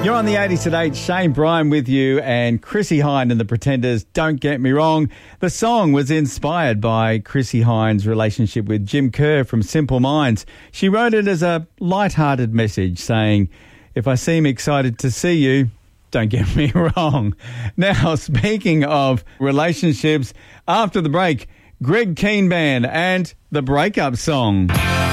You're on the 80s at 8. Shane Bryan with you and Chrissie Hynde and the Pretenders. Don't get me wrong. The song was inspired by Chrissie Hynde's relationship with Jim Kerr from Simple Minds. She wrote it as a light-hearted message saying, if I seem excited to see you, don't get me wrong. Now, speaking of relationships, after the break, Greg Keen Band and the breakup song.